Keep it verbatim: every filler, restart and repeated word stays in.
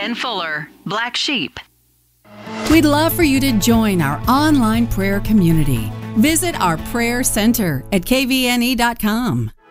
Ken Fuller, Black Sheep. We'd love for you to join our online prayer community. Visit our prayer center at k v n e dot com.